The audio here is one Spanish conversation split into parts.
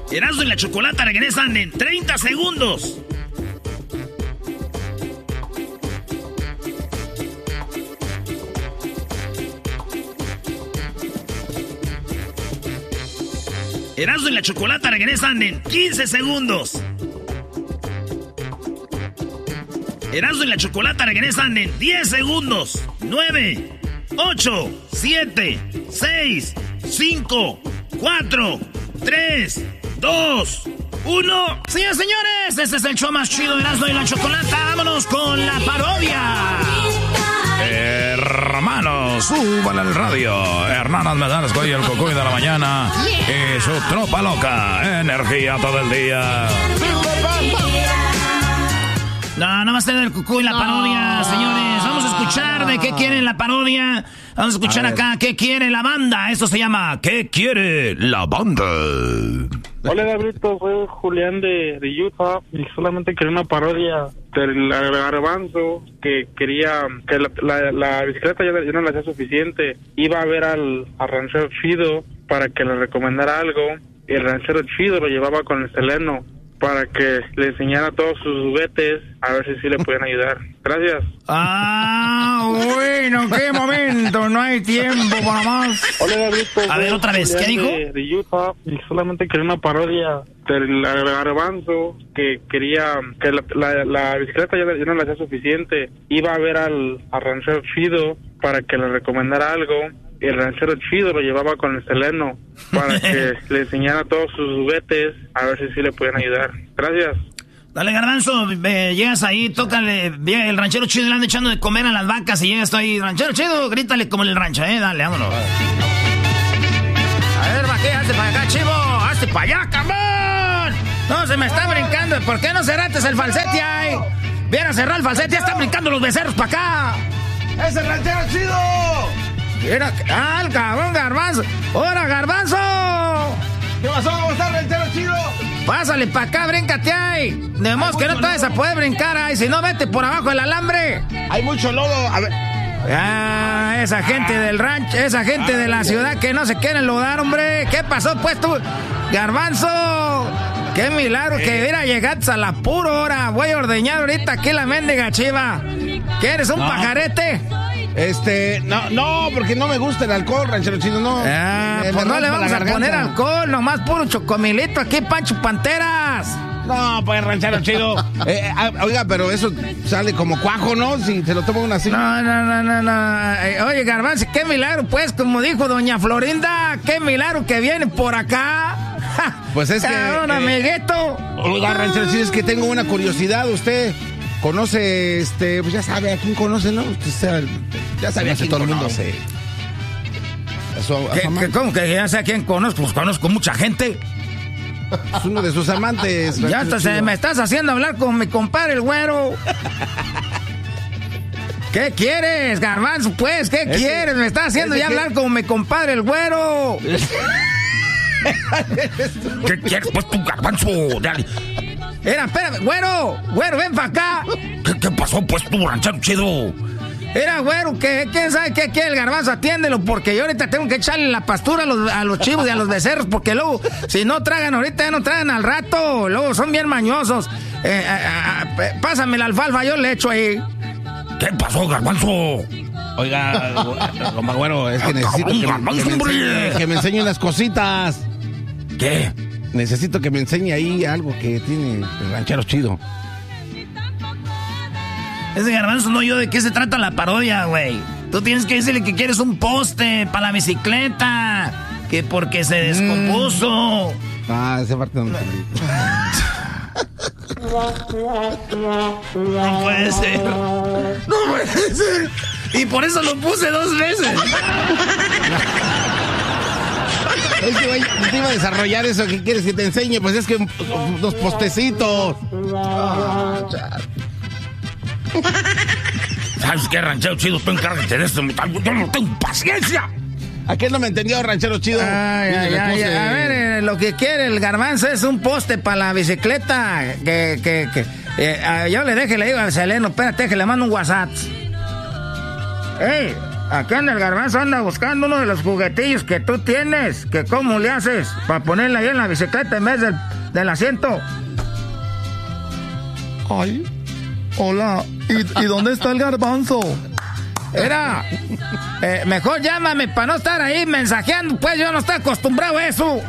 Erasmo y la Chocolata regresan en 30 segundos. Erasmo y la Chocolata regresan en 15 segundos. Erasmo y la Chocolata regresan en 10 segundos. 9, 8, 7, 6, 5, 4, 3, 2, 1. Señores, señores, este es el show más chido de Erasmo y la Chocolata. Vámonos con la parodia. Hermanos, suban al radio. Hermanas Medalsco y el Cucuy de la mañana. Y su tropa loca. Energía todo el día. No va a ser del Cucuy la parodia, señores. Vamos a escuchar de qué quiere la parodia. Vamos a escuchar acá qué quiere la banda. Esto se llama ¿Qué quiere la banda? Hola, Gabrito, soy Julián de Utah y solamente quería una parodia del Garbanzo que quería que la bicicleta ya no le hacía suficiente. Iba a ver al ranchero Chido para que le recomendara algo y el ranchero Chido lo llevaba con el Seleno para que le enseñara todos sus juguetes, a ver si le pueden ayudar. Gracias. Bueno, qué momento, no hay tiempo para más. Hola, Gabrito. A ver, otra vez, ¿qué dijo? De Utah, y solamente quería una parodia del Garbanzo que quería que la bicicleta ya no le hacía suficiente. Iba a ver al ranchero Chido para que le recomendara algo. Y el ranchero Chido lo llevaba con el Seleno para que le enseñara todos sus juguetes, a ver si le pueden ayudar. Gracias. Dale, Garbanzo, llegas ahí, tócale, el ranchero Chido le anda echando de comer a las vacas y llegas tú ahí, ranchero Chido, grítale como en el rancho, dale, vámonos. A ver, Vaqué, hazte para acá, chivo, hazte para allá, cabrón. No, se me está brincando, ¿por qué no cerraste el falsete ahí? Viene a cerrar el falsete, ya están brincando los becerros para acá. ¡Es el ranchero Chido! Mira, el cabrón Garbanzo. ¡Hola, Garbanzo! ¿Qué pasó? ¿Cómo está el ranchero Chido? Pásale para acá, bríncate ahí. De modo que no te vas a poder brincar ahí. Si no, vete por abajo del alambre. Hay mucho lodo. A ver. Esa gente del rancho, esa gente de la ciudad que no se quieren lodar, hombre. ¿Qué pasó, pues, tú? Garbanzo. Qué milagro que hubiera llegado a la pura hora. Voy a ordeñar ahorita aquí la mendiga chiva. ¿Qué eres, un pajarete? No, porque no me gusta el alcohol, ranchero Chido, no. Pues no le vamos a poner alcohol, nomás puro chocomilito aquí, Pancho Panteras. No, pues, ranchero Chido. Oiga, pero eso sale como cuajo, ¿no? Si se lo toma una así. No. Oye, Garbanzo, qué milagro, pues, como dijo doña Florinda, qué milagro que viene por acá. Pues es que... Un amiguito. Oiga, ranchero Chido, es que tengo una curiosidad, usted... Conoce, pues ya sabe a quién conoce, ¿no? Ya sabe a quién todo el mundo. ¿Cómo que ya sé a quién conozco? Pues conozco mucha gente. Es uno de sus amantes. Ya hasta me estás haciendo hablar con mi compadre el güero. ¿Qué quieres, Garbanzo? Pues, ¿qué quieres? Me estás haciendo ya hablar con mi compadre el güero. ¿Qué quieres, pues, tu Garbanzo? Dale. Espérame, güero, ven para acá. ¿Qué pasó, pues, tu ranchero Chido? Güero, ¿quién sabe qué quiere el Garbanzo? Atiéndelo, porque yo ahorita tengo que echarle la pastura a los chivos y a los becerros, porque luego, si no tragan ahorita, ya no tragan al rato. Luego son bien mañosos. Pásame la alfalfa, yo le echo ahí. ¿Qué pasó, Garbanzo? Oiga, güero, es que necesito que me enseñe unas cositas. ¿Qué? Necesito que me enseñe ahí algo que tiene el ranchero Chido. Ese Garbanzo no yo, ¿de qué se trata la parodia, güey? Tú tienes que decirle que quieres un poste para la bicicleta, que porque se descompuso. Esa parte no. No puede ser. No puede ser. Y por eso lo puse 2 veces. Es que, güey, te iba a desarrollar eso que quieres que te enseñe. Pues es que unos postecitos. ¿Sabes qué, ranchero Chido? Tú encárgate de esto. Yo no tengo paciencia. ¿A qué no me entendió, ranchero Chido? A ver, lo que quiere el Garbanzo es un poste para la bicicleta. Yo le digo al Seleno, espérate que le mando un WhatsApp. ¡Ey! Acá en el Garbanzo anda buscando uno de los juguetillos que tú tienes. Que cómo le haces para ponerle ahí en la bicicleta en vez del asiento. Ay, hola. ¿Y dónde está el Garbanzo? Era, mejor llámame para no estar ahí mensajeando, pues yo no estoy acostumbrado a eso.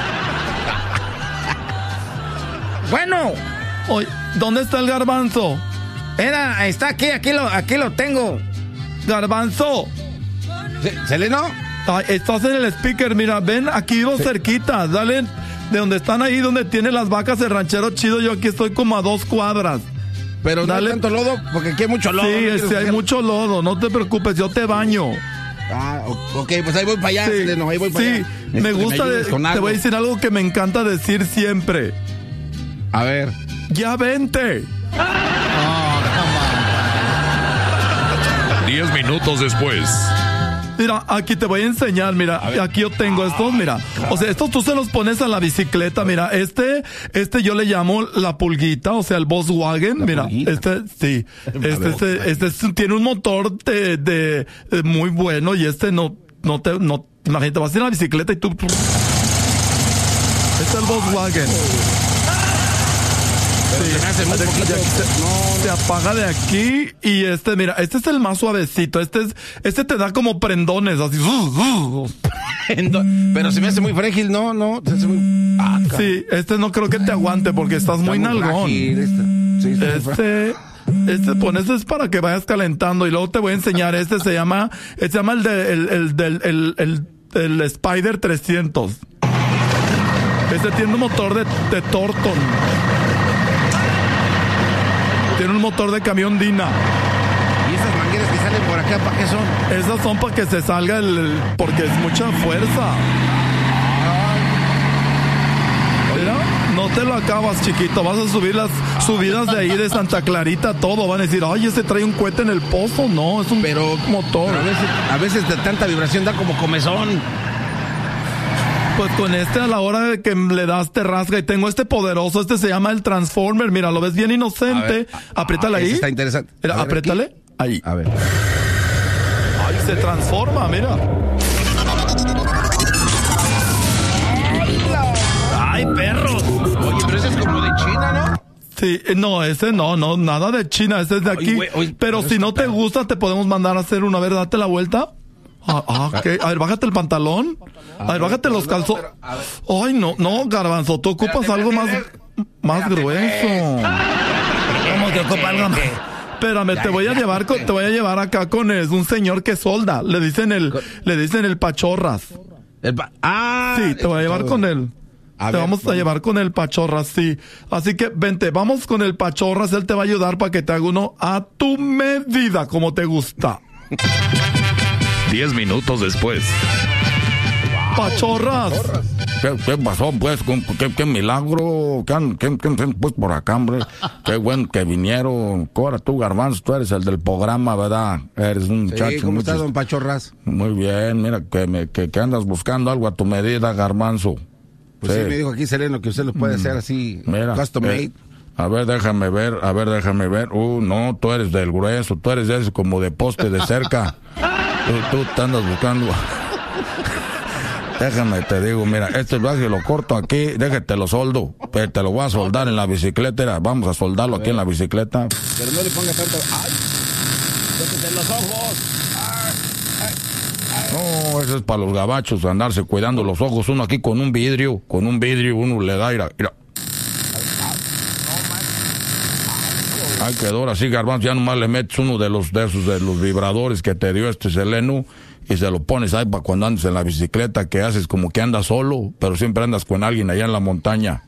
Bueno. Oye, ¿dónde está el Garbanzo? Está aquí lo tengo. Garbanzo. ¿Seleno? Ay, estás en el speaker, mira, ven, aquí vivo cerquita, dale, de donde están ahí, donde tiene las vacas el ranchero chido, yo aquí estoy como a 2 cuadras. Pero dale. ¿No hay tanto lodo? Porque aquí hay mucho lodo. Sí, hay mucho lodo, no te preocupes, yo te baño. Ah, ok, pues ahí voy para allá, sí, Seleno, ahí voy para allá. Sí, me gusta, te voy a decir algo que me encanta decir siempre. A ver. ¡Ya vente! 10 minutos después. Mira, aquí te voy a enseñar, mira, aquí yo tengo estos, mira. O sea, estos tú se los pones a la bicicleta, mira, este yo le llamo la pulguita, o sea, el Volkswagen, mira, pulguita. Sí, este tiene un motor de muy bueno y no, imagínate, vas en la bicicleta y tú. Este es el Volkswagen. Se apaga de aquí y mira, este es el más suavecito, este te da como prendones, así. Pero se me hace muy frágil, no, se hace muy... Sí, no creo que te aguante porque estás muy nalgón. Este es para que vayas calentando y luego te voy a enseñar, se llama el Spider 300. Tiene un motor de Thornton. Tiene un motor de camión Dina. ¿Y esas mangueras que salen por acá, para qué son? Esas son para que se salga porque es mucha fuerza. Mira, no te lo acabas, chiquito. Vas a subir las subidas de ahí de Santa Clarita, todo. Van a decir, ay, ese trae un cohete en el pozo. No, es un motor. A veces de tanta vibración da como comezón. Pues con a la hora de que le das te rasga y tengo poderoso, se llama el Transformer, mira, lo ves bien inocente, apriétale ahí. Está interesante. Mira, apriétale, ahí. A ver. Ay, se transforma, mira. Ay, perros. Oye, pero ese es como de China, ¿no? Sí, no, ese no, nada de China, ese es de aquí. Oye, pero si no te gusta, te podemos mandar a hacer una vez, date la vuelta. Okay. A ver, bájate el pantalón. A ver, bájate los calzones. Ay, no, Garbanzo, tú ocupas algo más grueso. ¿Cómo te ocupa algo más? Espérame, te voy a llevar acá con un señor que solda. Le dicen el Pachorras. Sí, te voy a llevar con él. Te vamos a llevar con el Pachorras, sí. Así que vente, vamos con el Pachorras. Él te va a ayudar para que te haga uno a tu medida, como te gusta. 10 minutos después. Pachorras. ¿Qué pasó, pues? ¿Qué milagro? ¿Qué pues por acá, hombre? Qué bueno que vinieron. Cora, tú, Garbanzo, tú eres el del programa, ¿verdad? Eres un muchacho. ¿Cómo estás, don Pachorras? Muy bien, mira, que andas buscando algo a tu medida, Garbanzo. Pues sí, me dijo aquí Seleno que usted lo puede hacer así, mira, custom made. A ver, déjame ver. No, tú eres del grueso, tú eres de ese como de poste de cerca. Tú te andas buscando. Déjame, te digo, mira, viaje lo corto aquí, déjate lo soldo. Te lo voy a soldar en la bicicleta, vamos a soldarlo aquí en la bicicleta. Pero no le ponga tanto. ¡Ay! ¡Déjate los ojos! No, eso es para los gabachos, andarse cuidando los ojos. Uno aquí con un vidrio, uno le da, mira. Ay, quedó así, Garbanzo, ya nomás le metes uno de los vibradores que te dio Seleno y se lo pones ahí para cuando andes en la bicicleta, que haces como que andas solo, pero siempre andas con alguien allá en la montaña.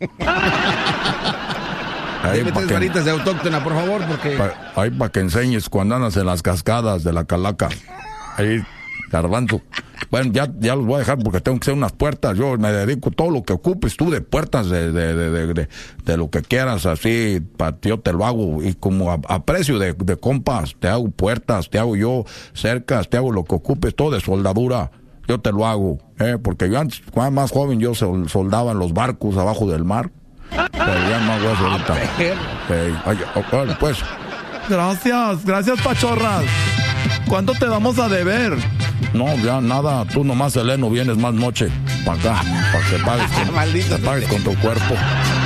Ahí para que varitas de autóctona, por favor, porque... Ahí para que enseñes cuando andas en las cascadas de la Calaca. Ahí, Garbanzo. Bueno, ya los voy a dejar porque tengo que hacer unas puertas. Yo me dedico todo lo que ocupes tú de puertas, de lo que quieras, así, yo te lo hago. Y como a precio de compas, te hago puertas, te hago yo cercas, te hago lo que ocupes, todo de soldadura. Yo te lo hago, porque yo antes, cuando era más joven, yo soldaba en los barcos abajo del mar. Pero ya no hago eso ahorita. Pues. Gracias, Pachorras. ¿Cuánto te vamos a deber? No, ya nada. Tú nomás, Eleno, vienes más noche para acá, para que pagues con tu cuerpo.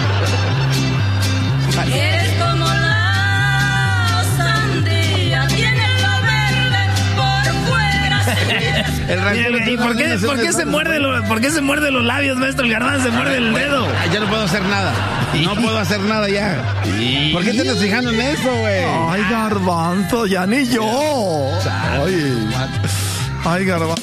Eres como la sandía, tiene lo verde por fuera. El ranchero, ¿y por qué se muerde los labios, maestro? El Garbanzo se muerde el dedo. Ya no puedo hacer nada. No puedo hacer nada ya. ¿Por qué te estás fijando en eso, güey? Ay, Garbanzo, ya ni yo. Ay, Garbanzo.